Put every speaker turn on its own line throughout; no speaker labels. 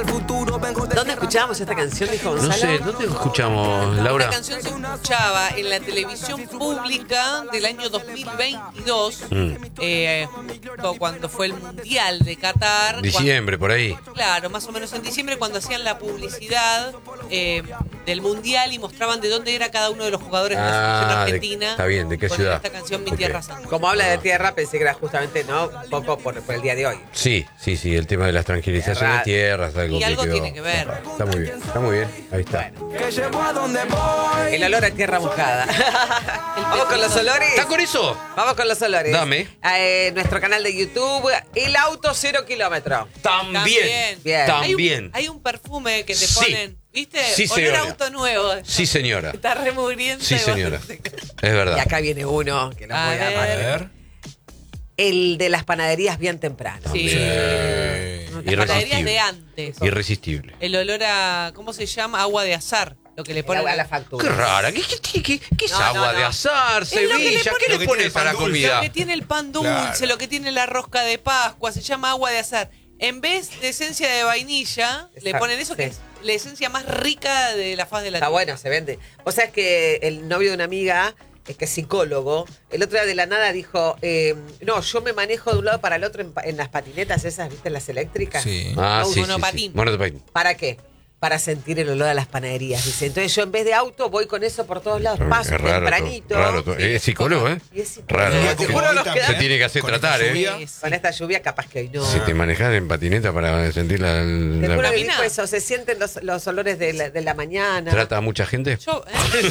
¿Dónde escuchábamos esta canción, dijo Gonzalo?
No sé, ¿dónde escuchamos, Laura?
Esta canción se escuchaba en la televisión pública del año 2022, justo cuando fue el Mundial de Qatar.
Diciembre, por ahí.
Claro, más o menos en diciembre, cuando hacían la publicidad del Mundial y mostraban de dónde era cada uno de los jugadores de la selección argentina.
Está bien, ¿de qué
con
ciudad?
Esta canción, Mi
Ok.
Tierra Santa.
Como habla de tierra, pensé que era justamente, ¿no? Un poco por el día de hoy.
Sí, el tema de la tranquilización de tierras.
Y algo tiene que ver.
Está muy bien, ahí está.
El olor a tierra mojada. Vamos con los olores.
¿Está con eso?
Vamos con los olores.
Dame.
Nuestro canal de YouTube, El Auto 0 kilómetros.
También.
Bien.
También.
Hay un perfume que te
Sí.
ponen, ¿viste?
Sí,
Olor
señora.
a auto nuevo.
Sí, señora.
Está remugriento.
Sí, señora. Es verdad.
Y acá viene uno que lo
A
voy a
ver.
amar.
A ver.
El de las panaderías bien temprano.
Sí.
Sí.
Las panaderías
Irresistible.
de antes.
Irresistible.
El olor a, ¿cómo se llama? Agua de azar. Lo que le ponen
A la factura.
Qué rara. ¿Qué es
No,
agua
no,
de
no.
azar,
Es lo que le
Sevilla? ¿Qué
ponen-
le pones a la
Lo que tiene
comida?
Lo que tiene el pan dulce,
Claro.
lo que tiene la rosca de Pascua, se llama agua de azar. En vez de esencia de vainilla, le
Exacto,
ponen eso que
sí.
es la esencia más rica de la faz de la
Está
tierra.
bueno, se vende. O sea, es que el novio de una amiga, que es psicólogo, el otro día de la nada dijo, no, yo me manejo de un lado para el otro en las patinetas esas, ¿viste? Las eléctricas.
Sí.
Ah, sí, sí,
Monopatín.
sí. Monopatín.
¿Para qué? Para sentir el olor a las panaderías, dice. Entonces yo en vez de auto voy con eso por todos lados, paso
Es raro,
tempranito.
raro. Es psicólogo, ¿eh?
Y es psicólogo.
Raro.
Día
Te
como
juro,
hoy
nos
también,
Se
queda-
tiene que hacer
con
tratar,
esta
¿eh?
lluvia.
Con esta lluvia capaz que hoy no.
Si te manejas en patineta para sentir
Te juro que
Camina.
dijo eso, se sienten los olores de la mañana.
¿Trata a mucha gente?
Yo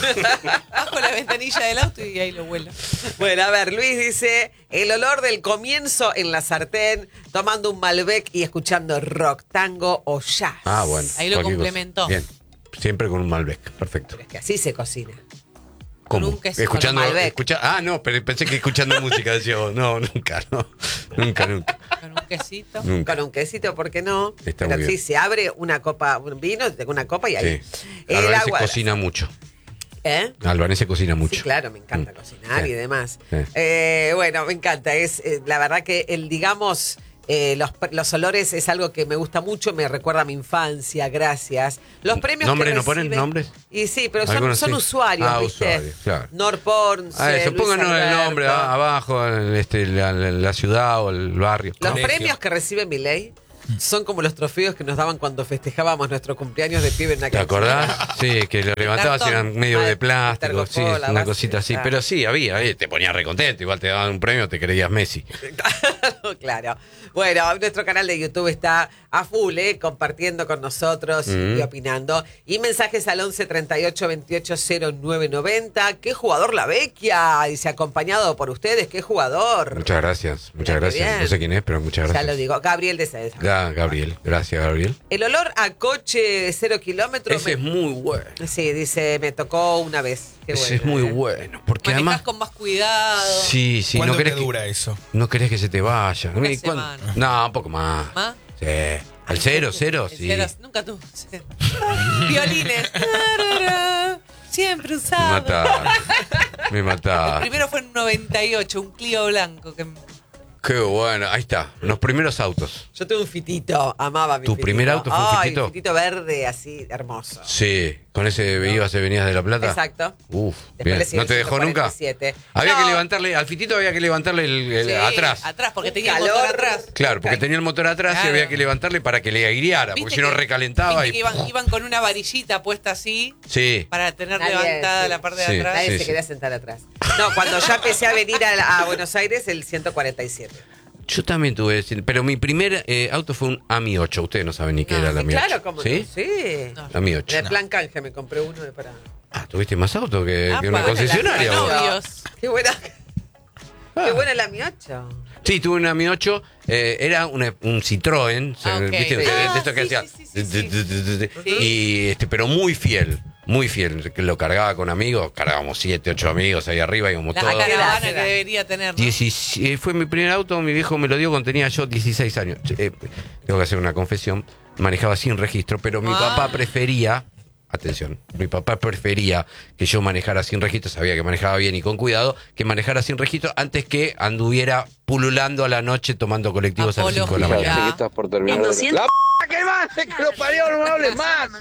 bajo la ventanilla del auto y ahí lo huelo.
Bueno, a ver, Luis dice, el olor del comienzo en la sartén, tomando un Malbec y escuchando rock, tango o jazz.
Ah, bueno.
Ahí lo
cualquier cosa.
complementó.
Bien. Siempre con un Malbec. Perfecto.
Pero es que así se cocina.
¿Cómo?
un queso,
Escuchando,
con un Malbec.
no, pero pensé que escuchando música decía vos. No, nunca.
Con un quesito.
Nunca.
Con un quesito, ¿por qué no?
Está
Pero
muy
sí,
bien.
se abre una copa, un vino, tengo una copa y ahí.
Sí.
El
Albanese
agua.
cocina mucho.
¿Eh?
Albanese cocina mucho.
Sí, claro, me encanta cocinar
Sí.
y demás.
Sí.
Bueno, me encanta. Es la verdad que digamos, los olores es algo que me gusta mucho, me recuerda a mi infancia, gracias. Los premios
¿Nombres
que
no ponen
recibe-
nombres?
Y sí, pero
Algunos
son
sí.
usuarios,
Ah,
¿viste?
usuarios, claro.
Norporn,
Eso,
Luis
pónganos el
Alberto.
nombre abajo, la ciudad o el barrio.
Los
Colegio.
premios que recibe Milei son como los trofeos que nos daban cuando festejábamos nuestro cumpleaños de pibe en la
¿Te
cancha.
acordás? Sí, que lo levantabas y
cartón.
eran medio de plástico,
Tergopol,
sí,
la
una
base,
cosita así.
claro.
Pero sí, había, te ponías recontento, igual te daban un premio, te creías Messi.
Claro. Bueno, nuestro canal de YouTube está a full, compartiendo con nosotros y opinando. Y mensajes al 11 38 28 09 90. ¿Qué jugador la Vecchia? Dice, acompañado por ustedes, ¿qué jugador?
Muchas gracias, muchas
Mira, qué
gracias.
bien.
No sé quién es, pero muchas
Ya
gracias.
lo digo. Gabriel de César.
Gabriel, gracias, Gabriel.
El olor a coche 0 kilómetros.
Ese es muy bueno.
Sí, dice, me tocó una vez. Qué
Ese
bueno,
es muy
¿eh?
bueno. Porque
Manejás
además.
con más cuidado.
Sí, sí,
¿Cuánto
no
te
querés,
dura eso?
no querés que se te vaya.
Una
¿Y cuándo?
semana.
No, un poco más.
¿Más?
Sí. ¿Al cero, cero?
El
Sí.
cero, nunca tuve cero. Violines. Siempre
Me
usado.
matás. Me
El
matás.
primero fue en 98, un Clio blanco. Que
Qué bueno. Ahí está. Los primeros autos.
Yo tuve un fitito, amaba mi
¿Tu
fitito.
primer auto fue un
Ay,
fitito?
un fitito verde, así, hermoso.
Sí. Con ese ibas y venías de La Plata.
Exacto.
Uf,
Después
bien.
le siguió
¿No te
el
dejó nunca?
147.
Había
No.
que levantarle, al fitito había que levantarle el
Sí,
atrás.
Atrás, porque
Un
tenía el
calor.
motor atrás.
Claro, porque tenía el motor atrás y
Claro.
había que levantarle para que le aireara, porque
¿Viste
si no
que-
recalentaba
viste
y.
que iban con una varillita puesta así
Sí.
para tener
Nadie,
levantada
sí.
la parte
Sí.
de atrás.
Nadie
Sí,
se
sí.
quería sentar atrás. No, cuando ya empecé a venir a Buenos Aires, el 147.
Yo también tuve, pero mi primer auto fue un AMI 8. Ustedes no saben ni qué
No,
era la
Sí,
AMI 8.
claro, como
¿Sí?
no. Sí.
No.
AMI
En
8.
el plan canje me compré uno para...
Ah, tuviste más autos que una
Apa,
concesionaria.
la-
vos.
Novios.
Qué buena. Qué buena la Mi 8.
Sí, tuve un AMI 8, era un Citroën,
Ah, ok.
¿viste?
Sí.
De esto que
Sí,
hacía.
sí, sí, sí, sí.
Y pero muy fiel, que lo cargaba con amigos, cargábamos 7, 8 amigos ahí arriba, íbamos
La
todos.
caravana
edad?
que debería tener. ¿no?
Fue mi primer auto, mi viejo me lo dio cuando tenía yo 16 años. Tengo que hacer una confesión, manejaba sin registro, pero mi papá prefería, atención, mi papá prefería que yo manejara sin registro, sabía que manejaba bien y con cuidado, que manejara sin registro antes que anduviera pululando a la noche tomando colectivos a las 5 de la
Apología.
mañana.
Estás por terminar.
En 200
que más, que lo parió, no hables más.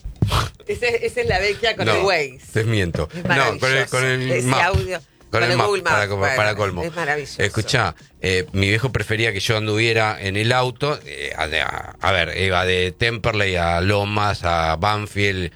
Esa es la vecchia con
No,
el Waze.
te miento.
Es
No, con el
ese
map.
audio.
Con el
Google
map,
Maps,
para colmo.
Es maravilloso.
Escuchá, mi viejo prefería que yo anduviera en el auto. A ver, iba de Temperley a Lomas, a Banfield.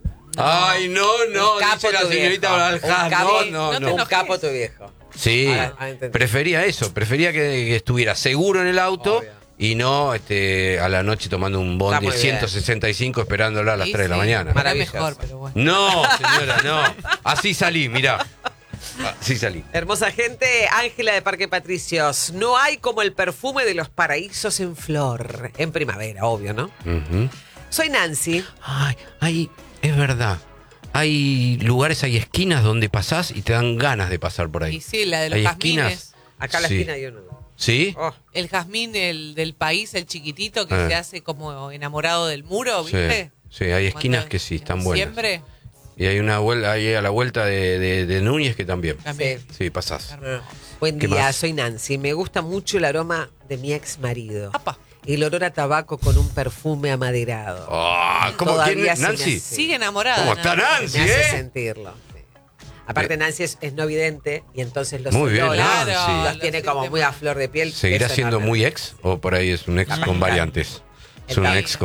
Ay, no,
Un capo
dice la
tu
señorita
viejo.
Baljá.
Un capo-
No.
no te
Un
enojes.
capo tu viejo.
Sí,
Ahora entendí.
prefería eso, prefería que estuviera seguro en el auto.
Obvio.
Y no a la noche tomando un
Está
bondi
muy bien.
165 esperándolo a las
Sí,
3 de la
sí,
mañana.
Era
Maravilloso.
mejor, pero bueno.
No, señora, no. Así salí, mirá. Así salí.
Hermosa gente, Ángela de Parque Patricios. No hay como el perfume de los paraísos en flor. En primavera, obvio, ¿no?
Ujú.
Soy Nancy.
Ay, es verdad. Hay lugares, hay esquinas donde pasás y te dan ganas de pasar por ahí.
Y sí, la de los
Hay
jazmines.
esquinas.
Acá a la
Sí.
esquina hay uno.
¿Sí?
Oh,
El jazmín del país, el chiquitito que
Ah.
se hace como enamorado del muro,
Sí.
¿viste?
Sí, hay esquinas
Cuando
que sí,
en
están buenas.
diciembre,
Y hay una vuelta, ahí a la vuelta de Núñez que también.
también.
Sí, pasás.
Buen
¿Qué
día,
más?
soy Nancy. Me gusta mucho el aroma de mi ex marido.
Apa.
El olor a tabaco con un perfume amaderado.
Ah, ¿cómo
Todavía
quién?
se me
Nancy?
hace-
Sigue enamorada.
¿Cómo está
Nancy.
Nancy,
Me hace
eh?
sentirlo. Sí. Aparte, Nancy es no vidente y entonces los
Muy bien,
olores
Nancy.
los
Claro,
tiene
sí,
como
te
muy a
mando.
flor de piel.
¿Seguirá
Eso
siendo
no-
muy ex o por ahí es un ex con variantes? Es un ex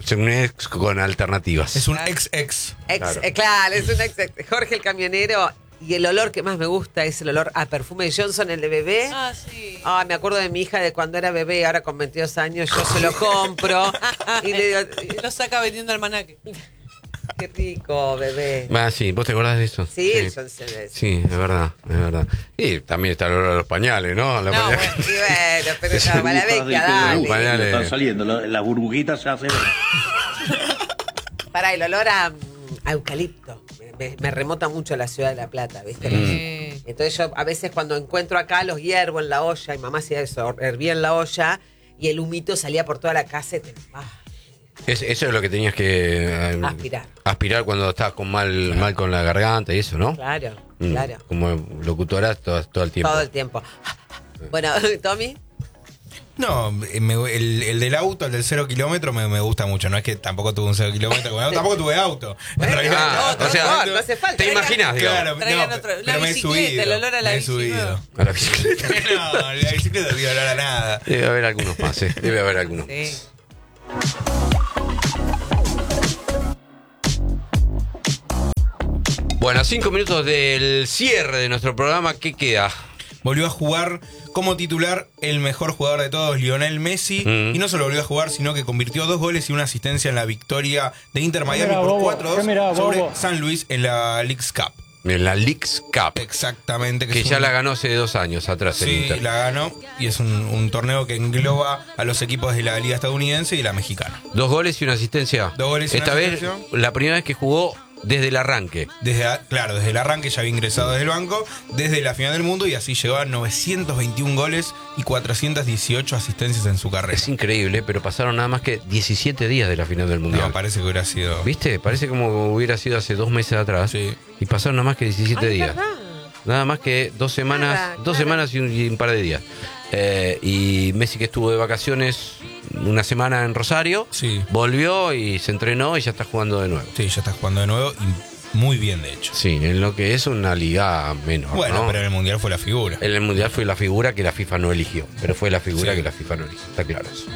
con alternativas.
Es un ex.
Ex,
Claro.
claro, es un ex. Jorge el camionero. Y el olor que más me gusta es el olor a perfume de Johnson, el de bebé.
Ah, sí.
Ah, me acuerdo de mi hija de cuando era bebé, ahora con 22 años, yo se lo compro. Y le digo,
Lo saca vendiendo almanaque.
qué rico, bebé.
Ah, sí, ¿vos te acordás de eso?
Sí, el Johnson es.
Sí, es verdad, es verdad. Y también está el olor a los pañales, ¿no? La
No,
pañal-
bueno.
Y bueno, pero no, para la vecchia, dale.
Pañales.
Están saliendo, las burbujitas se hacen.
Para el olor a eucalipto. Me remota mucho a la ciudad de La Plata, ¿viste?
Sí.
Entonces yo a veces cuando encuentro acá los hiervo en la olla, y mamá hacía eso, hervía en la olla y el humito salía por toda la casa y te...
Eso es lo que tenías que
Aspirar.
aspirar cuando estabas con mal con la garganta y eso, ¿no?
Claro,
Mm,
claro.
Como locutora todo el tiempo.
Todo el tiempo. Bueno, Tommy.
No, el del auto, el del 0 kilómetro, me gusta mucho. No es que tampoco tuve un 0 kilómetro, tampoco tuve auto. En realidad,
Ah,
Otro
o sea,
olor, no hace falta.
¿te imaginas, digamos?
claro,
Traigan
no,
otro- la
pero me he
bicicleta,
subido.
el olor a la
me he
bici,
subido.
A la bicicleta.
No, la bicicleta no tiene olor a nada.
Debe haber algunos más, ¿eh? Debe haber algunos.
Sí.
Bueno, a 5 minutos del cierre de nuestro programa, ¿qué queda?
Volvió a jugar como titular el mejor jugador de todos, Lionel Messi.
Mm.
Y no solo volvió a jugar, sino que convirtió 2 goles y una asistencia en la victoria de Inter Miami
mirá,
por
bobo,
4-2 sobre
bobo.
San Luis en la Leagues Cup.
En la Leagues Cup,
Exactamente.
que
es
ya
un-
la ganó hace 2 años atrás el
Sí,
Inter.
la ganó. Y es un torneo que engloba a los equipos de la Liga Estadounidense y la mexicana.
2 goles y una asistencia.
2 goles y una
Esta vez,
asistencia.
la primera vez que jugó desde el arranque.
Desde el arranque ya había ingresado desde el banco, desde la final del mundo, y así llegó a 921 goles y 418 asistencias en su carrera.
Es increíble, pero pasaron nada más que 17 días de la final del Mundial.
No, parece que hubiera sido.
¿Viste? Parece como hubiera sido hace 2 meses atrás.
Sí.
Y pasaron nada más que 17 días. Nada más que 2 semanas,
Nada,
2
claro.
semanas y un par de días. Y Messi, que estuvo de vacaciones una semana en Rosario,
Sí.
volvió y se entrenó y ya está jugando de nuevo.
Sí, ya está jugando de nuevo y muy bien, de hecho.
Sí, en lo que es una liga menor.
Bueno,
¿no?
pero en el Mundial fue la figura.
En el Mundial fue la figura que la FIFA no eligió, pero fue la figura
Sí.
que la FIFA no eligió, está claro eso.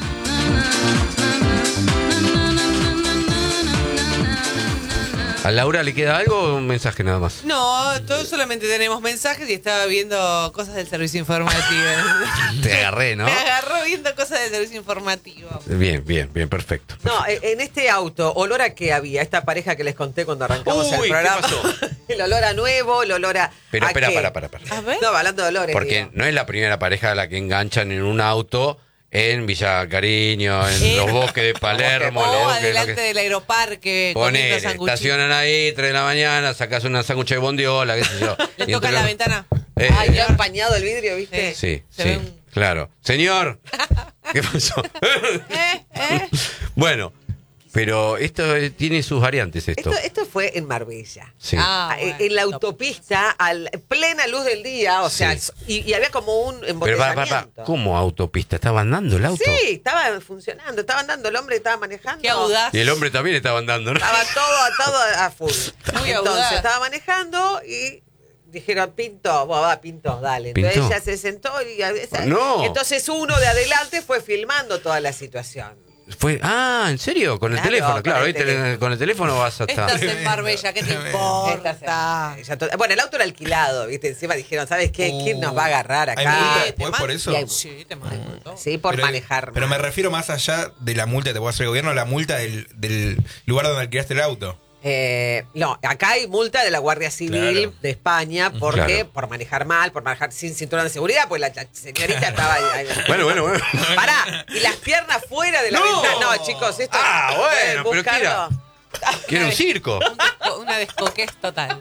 ¿A Laura le queda algo o un mensaje nada más?
No, todos solamente tenemos mensajes y estaba viendo cosas del servicio informativo.
Te agarré, ¿no?
Me agarró viendo cosas del servicio informativo.
Bien, perfecto.
No, en este auto, ¿olor a qué había? Esta pareja que les conté cuando arrancamos
Uy,
el
¿qué
programa.
pasó?
El olor a nuevo, el olor a.
Pero
¿a
espera,
qué?
para.
A ver.
No, hablando de olores.
Porque
digo.
no es la primera pareja a la que enganchan en un auto en Villa Cariño, en los bosques de Palermo, en los
O
bosques,
adelante
lo que-
del aeroparque
Ponele,
comiendo sanguchitos.
estacionan ahí, 3 de la mañana, sacas una sándwich de bondiola, qué sé yo.
Le
Y
tocan
entre
la
los-
ventana.
Ay, ya empañado el vidrio, ¿viste?
Sí,
Se
sí,
ve un-
claro. Señor, ¿qué pasó? Bueno, Pero esto tiene sus variantes, esto.
Esto fue en Marbella.
Sí.
Bueno,
En la autopista, a plena luz del día, o sea,
Sí.
y había como un
Pero
embotellamiento.
¿cómo autopista? ¿Estaba andando el auto?
Sí, estaba funcionando, estaba andando, el hombre estaba manejando.
qué audaz.
Y el hombre también estaba andando, ¿no?
Estaba todo a full.
Muy
Entonces
audaz.
estaba manejando y dijeron, Pinto, vos va, Pinto, dale. Entonces
¿Pinto?
ella se sentó y
No.
entonces uno de adelante fue filmando toda la situación.
¿En serio? Con el
Claro,
teléfono,
con
claro.
el
¿viste?
teléfono.
Con el teléfono vas hasta...
Estás en Marbella, ¿qué te importa?
Bueno, el auto era alquilado, ¿viste? Encima dijeron, ¿sabes qué? ¿Quién nos va a agarrar
¿Hay
acá?
multa
te
después
man-
por eso?
Y hay-
Sí, te mando.
Sí, por manejar.
Pero me
mal.
refiero más allá de la multa que te puede hacer el gobierno, la multa del lugar donde alquilaste el auto.
No, acá hay multa de la Guardia Civil
Claro.
de España porque
Claro.
por manejar mal, por manejar sin cinturón de seguridad, pues la señorita estaba ahí.
Bueno.
Pará, y las piernas fuera de la
¡No!
ventana. No, chicos, esto
Bueno,
pueden
pero ¿qué era?
buscarlo.
¿Quiere un circo?
Una descoquez total.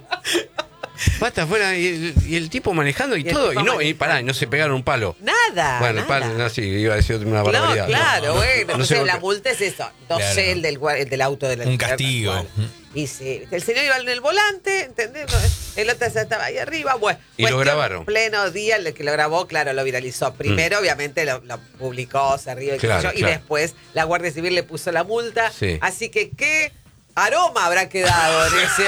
Basta afuera y el tipo manejando y
Y el
todo.
tipo
Y no
manejando.
se pegaron un palo.
Nada.
Bueno, el
nada.
palo, no, sí, iba a decir una barbaridad.
No, claro, bueno.
No
Entonces
sé
la
por qué.
multa es eso. No
Claro.
sé, el del auto de la
Un castigo.
Y sí, el señor iba en el volante, ¿entendés? El otro ya estaba ahí arriba. Bueno,
Y lo
cuestión,
grabaron.
Pleno día, el que lo grabó, claro, lo viralizó. Primero, obviamente, lo publicó, se rió y qué sé
Claro,
yo, y
claro.
después la Guardia Civil le puso la multa.
Sí.
Así que, ¿qué aroma habrá quedado en ese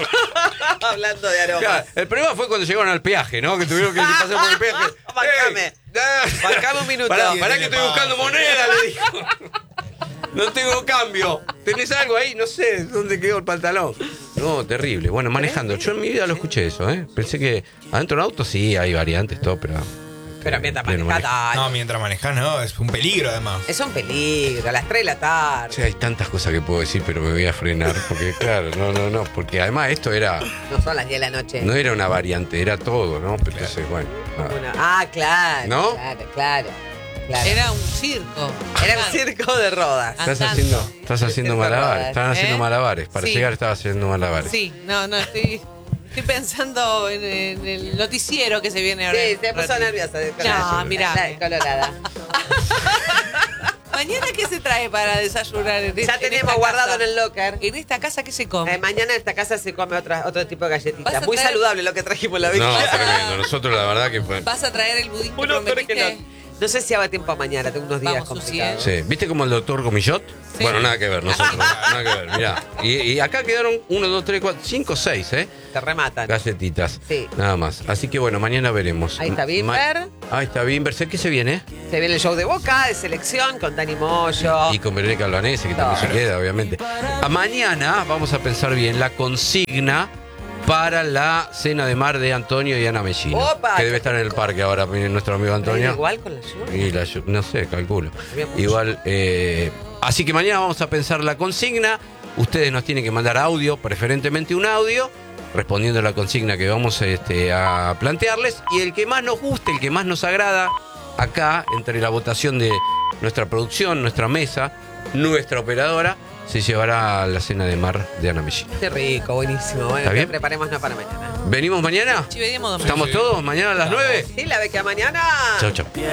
Hablando de aromas.
Claro, el problema fue cuando llegaron al peaje, ¿no? Que tuvieron que pasar por el peaje.
Bancame.
¡Ey!
Bancame un minuto.
Pará
¿Qué
que
le
estoy
pasa?
buscando moneda, le dijo. No tengo cambio. ¿Tenés algo ahí? No sé dónde quedó el pantalón. No, terrible. Bueno, manejando. Yo en mi vida lo escuché eso, ¿eh? Pensé que adentro del auto sí hay variantes, todo, pero...
Pero mientras
pleno
manejás,
manejo.
dale.
No, mientras manejás, no, es un peligro además.
Es un peligro, a las 3 de la tarde.
O sea, hay tantas cosas que puedo decir, pero me voy a frenar. Porque, claro, no. Porque además esto era...
No son las 10 de la noche.
No era una variante, era todo, ¿no? Pero entonces, bueno. nada.
Claro.
¿No?
Claro.
Era un circo.
Era un circo de rodas.
Estás
andando.
haciendo
Circo
malabares.
rodas,
Estaban haciendo
¿eh?
malabares. Para
Sí.
llegar estaba haciendo malabares.
Sí, no, estoy pensando en el noticiero que se viene ahora.
Sí,
en
se
un
puso
ratito.
nerviosa.
No, mirá.
Colorada.
Mañana, ¿qué se trae para desayunar?
Ya tenemos guardado en el locker.
En esta casa, ¿qué se come?
Mañana en esta casa se come otro tipo de
¿Vas
galletitas.
a
Muy
traer-
saludable lo que trajimos la vez.
No,
pasada.
tremendo. Nosotros la verdad que fue...
¿Vas a traer el budín que
Uno peor que
prometiste?
no sé si haga tiempo mañana, tengo unos días
Vamos,
complicados.
Sí. ¿Viste como el doctor Comillot?
Sí.
Bueno, nada que ver, nosotros. Nada que ver, mirá. Y acá quedaron 1, 2, 3, 4, 5, 6, ¿eh?
Te rematan.
Galletitas.
Sí.
Nada más. Así que bueno, mañana veremos.
Ahí está Bimber.
Ahí está Bimber. ¿Sé qué se viene?
Se viene el show de Boca, de selección, con Dani Moyo.
Y con Verónica Albanese, que también se queda, obviamente. Mañana vamos a pensar bien la consigna para la cena de mar de Antonio y Ana Mellino.
Opa.
Que debe estar en el parque ahora, nuestro amigo Antonio.
Igual con la lluvia.
Y no sé, calculo.
Había mucho.
Igual, así que mañana vamos a pensar la consigna. Ustedes nos tienen que mandar audio, preferentemente un audio, respondiendo a la consigna que vamos a plantearles. Y el que más nos guste, el que más nos agrada, acá, entre la votación de nuestra producción, nuestra mesa, nuestra operadora, se llevará a la cena de mar de Ana Mellino.
Qué rico, buenísimo. Bueno,
¿Está bien?
preparémonos para mañana.
¿Venimos mañana?
Sí, venimos,
¿Estamos todos? ¿Mañana a las 9?
Sí, la beca mañana.
Chau, chau.